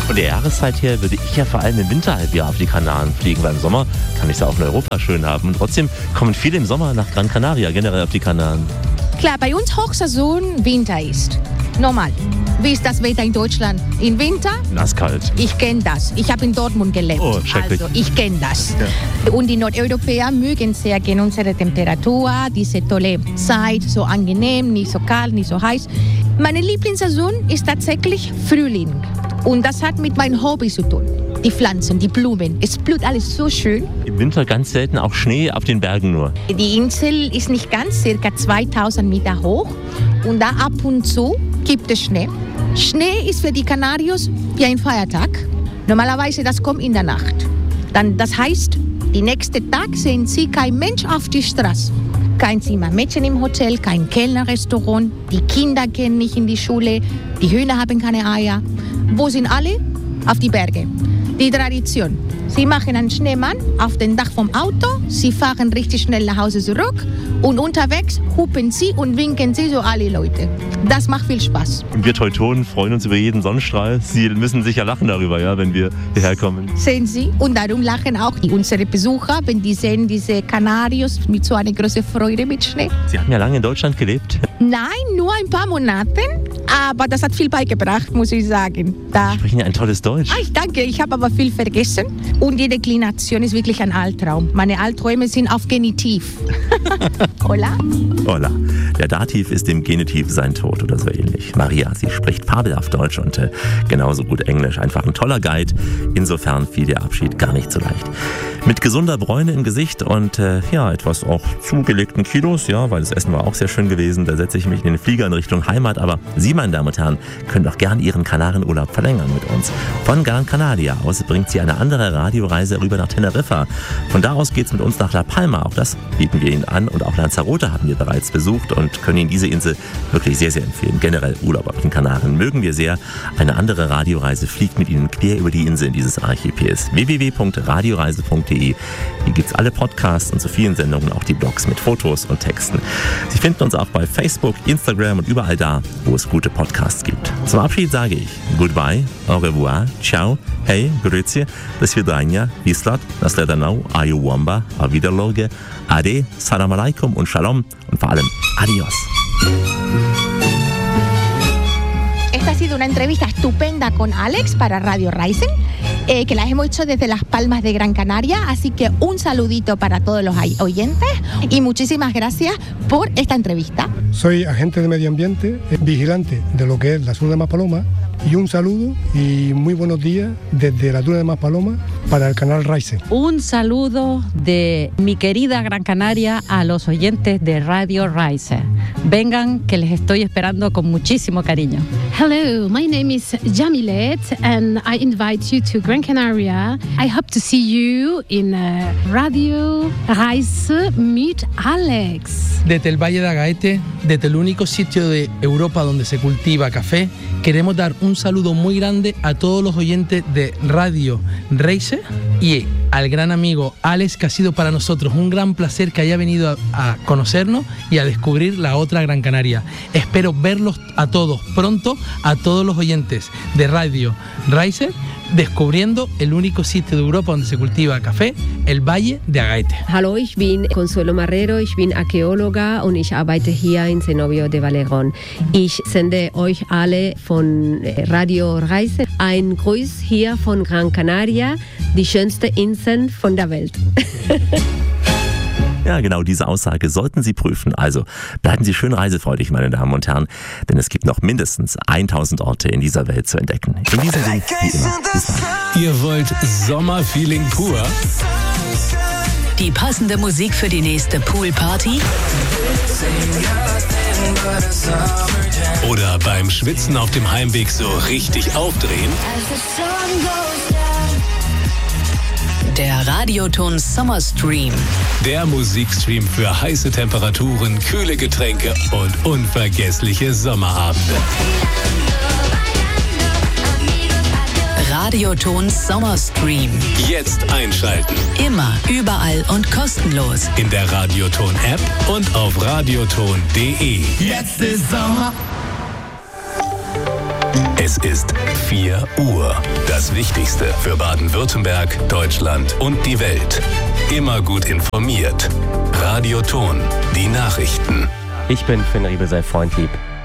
Von der Jahreszeit her würde ich ja vor allem im Winterhalbjahr auf die Kanaren fliegen, weil im Sommer kann ich es ja auch in Europa schön haben. Und trotzdem kommen viele im Sommer nach Gran Canaria, generell auf die Kanaren. Klar, bei uns Hochsaison Winter ist. Normal. Wie ist das Wetter in Deutschland? Im Winter? Nasskalt. Ich kenne das. Ich habe in Dortmund gelebt. Oh, schrecklich. Also ich kenne das. Ja. Und die Nordeuropäer mögen sehr gerne unsere Temperatur, diese tolle Zeit, so angenehm, nicht so kalt, nicht so heiß. Meine Lieblingssaison ist tatsächlich Frühling. Und das hat mit meinem Hobby zu tun. Die Pflanzen, die Blumen. Es blüht alles so schön. Im Winter ganz selten auch Schnee, auf den Bergen nur. Die Insel ist nicht ganz, circa 2000 Meter hoch. Und da ab und zu gibt es Schnee. Schnee ist für die Kanarios wie ein Feiertag. Normalerweise das kommt in der Nacht. Das heißt, den nächsten Tag sehen Sie kein Mensch auf die Straße. Kein Zimmermädchen im Hotel, kein Kellnerrestaurant. Die Kinder gehen nicht in die Schule. Die Hühner haben keine Eier. Wo sind alle? Auf die Berge. Die Tradition. Sie machen einen Schneemann auf dem Dach vom Auto. Sie fahren richtig schnell nach Hause zurück. Und unterwegs hupen sie und winken sie so alle Leute. Das macht viel Spaß. Und wir Teutonen freuen uns über jeden Sonnenstrahl. Sie müssen sicher lachen darüber, ja, wenn wir hierher kommen. Sehen Sie? Und darum lachen auch unsere Besucher, wenn die sehen diese Kanarios mit so einer großen Freude mit Schnee. Sie haben ja lange in Deutschland gelebt. Nein, nur ein paar Monate. Aber das hat viel beigebracht, muss ich sagen. Sie sprechen ja ein tolles Deutsch. Ich danke, ich habe aber viel vergessen. Und die Deklination ist wirklich ein Albtraum. Meine Albträume sind auf Genitiv. Hola? Hola. Der Dativ ist im Genitiv sein Tod oder so ähnlich. Maria, sie spricht fabelhaft Deutsch und genauso gut Englisch. Einfach ein toller Guide. Insofern fiel der Abschied gar nicht so leicht. Mit gesunder Bräune im Gesicht und etwas auch zugelegten Kilos, ja, weil das Essen war auch sehr schön gewesen. Da setze ich mich in den Flieger in Richtung Heimat. Aber Sie, meine Damen und Herren, können doch gern Ihren Kanarenurlaub verlängern mit uns. Von Gran Canaria aus bringt Sie eine andere Radioreise rüber nach Teneriffa. Von da aus geht's mit uns nach La Palma. Auch das bieten wir Ihnen an. Und auch Lanzarote haben wir bereits besucht und können Ihnen diese Insel wirklich sehr, sehr empfehlen. Generell Urlaub auf den Kanaren mögen wir sehr. Eine andere Radioreise fliegt mit Ihnen quer über die Inseln dieses Archipels. www.radioreise.de. Hier gibt's alle Podcasts und zu vielen Sendungen auch die Blogs mit Fotos und Texten. Sie finden uns auch bei Facebook, Instagram und überall da, wo es gute Podcasts gibt. Zum Abschied sage ich Goodbye, au revoir, ciao, hey, grüezi, do svidania, vislat, nasledanou, ayuwamba, auf Wiederloge, ade, salam alaikum und shalom und vor allem adios. Esta ha sido una entrevista estupenda con Alex para Radio Rising, que la hemos hecho desde Las Palmas de Gran Canaria, así que un saludito para todos los oyentes y muchísimas gracias por esta entrevista. Soy agente de medio ambiente, vigilante de lo que es la zona de Maspalomas, y un saludo y muy buenos días desde la Duna de Maspalomas para el canal Rising. Un saludo de mi querida Gran Canaria a los oyentes de Radio Rising. Vengan, que les estoy esperando con muchísimo cariño. Hello, my name is Jamilet and I invite you to Gran Canaria. I hope to see you in Radio Rising Meet Alex. Desde el Valle de Agaete, desde el único sitio de Europa donde se cultiva café, queremos dar un saludo muy grande a todos los oyentes de Radio Rising y al gran amigo Alex, que ha sido para nosotros un gran placer que haya venido a conocernos y a descubrir la otra Gran Canaria. Espero verlos a todos pronto, a todos los oyentes de Radio Rising, descubriendo el único sitio de Europa donde se cultiva café, el Valle de Agaete. Hallo, ich bin Consuelo Marrero, ich bin Archäologa und ich arbeite hier in Cenobio de Valerón. Ich sende euch alle von Radio Rising ein Gruß hier von Gran Canaria, die schönste Insel von der Welt. Ja, genau diese Aussage sollten Sie prüfen. Also bleiben Sie schön reisefreudig, meine Damen und Herren, denn es gibt noch mindestens 1000 Orte in dieser Welt zu entdecken. In diesem Sinne, wie immer, bis bald. Ihr wollt Sommerfeeling pur? Die passende Musik für die nächste Poolparty? Oder beim Schwitzen auf dem Heimweg so richtig aufdrehen? Der Radioton Summer Stream. Der Musikstream für heiße Temperaturen, kühle Getränke und unvergessliche Sommerabende. Radioton Summer Stream. Jetzt einschalten. Immer, überall und kostenlos. In der Radioton-App und auf radioton.de. Jetzt ist Sommer. Es ist 4 Uhr. Das Wichtigste für Baden-Württemberg, Deutschland und die Welt. Immer gut informiert. Radio Ton, die Nachrichten. Ich bin Finn Riebesel, Freundlieb.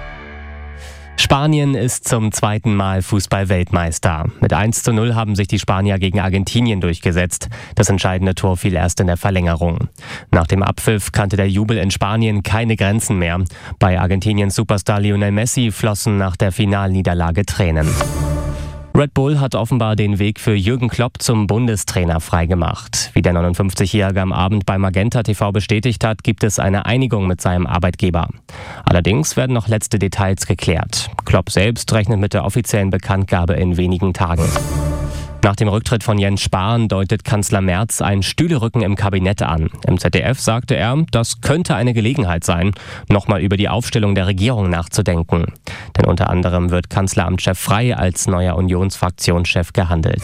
Spanien ist zum zweiten Mal Fußball-Weltmeister. Mit 1:0 haben sich die Spanier gegen Argentinien durchgesetzt. Das entscheidende Tor fiel erst in der Verlängerung. Nach dem Abpfiff kannte der Jubel in Spanien keine Grenzen mehr. Bei Argentiniens Superstar Lionel Messi flossen nach der Finalniederlage Tränen. Red Bull hat offenbar den Weg für Jürgen Klopp zum Bundestrainer freigemacht. Wie der 59-Jährige am Abend bei Magenta TV bestätigt hat, gibt es eine Einigung mit seinem Arbeitgeber. Allerdings werden noch letzte Details geklärt. Klopp selbst rechnet mit der offiziellen Bekanntgabe in wenigen Tagen. Nach dem Rücktritt von Jens Spahn deutet Kanzler Merz ein Stühlerücken im Kabinett an. Im ZDF sagte er, das könnte eine Gelegenheit sein, nochmal über die Aufstellung der Regierung nachzudenken. Denn unter anderem wird Kanzleramtschef Frey als neuer Unionsfraktionschef gehandelt.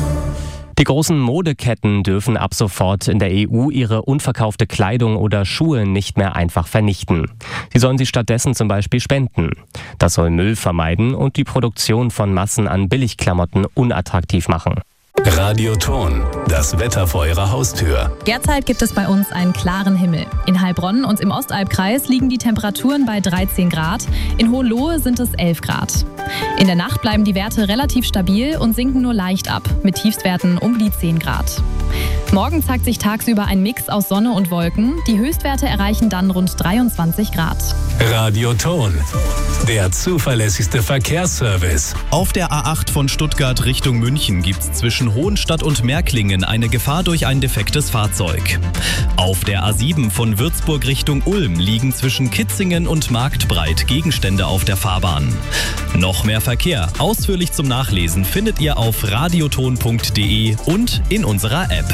Die großen Modeketten dürfen ab sofort in der EU ihre unverkaufte Kleidung oder Schuhe nicht mehr einfach vernichten. Sie sollen sie stattdessen zum Beispiel spenden. Das soll Müll vermeiden und die Produktion von Massen an Billigklamotten unattraktiv machen. Radio Ton, das Wetter vor Ihrer Haustür. Derzeit gibt es bei uns einen klaren Himmel. In Heilbronn und im Ostalbkreis liegen die Temperaturen bei 13 Grad. In Hohenlohe sind es 11 Grad. In der Nacht bleiben die Werte relativ stabil und sinken nur leicht ab, mit Tiefstwerten um die 10 Grad. Morgen zeigt sich tagsüber ein Mix aus Sonne und Wolken. Die Höchstwerte erreichen dann rund 23 Grad. Radio Ton, der zuverlässigste Verkehrsservice. Auf der A8 von Stuttgart Richtung München gibt es zwischen Hohenstadt und Märklingen eine Gefahr durch ein defektes Fahrzeug. Auf der A7 von Würzburg Richtung Ulm liegen zwischen Kitzingen und Marktbreit Gegenstände auf der Fahrbahn. Noch mehr Verkehr, ausführlich zum Nachlesen, findet ihr auf radioton.de und in unserer App.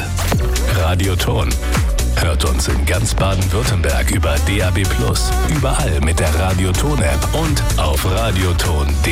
Radio Ton. Hört uns in ganz Baden-Württemberg über DAB+, überall mit der Radio Ton App und auf radioton.de.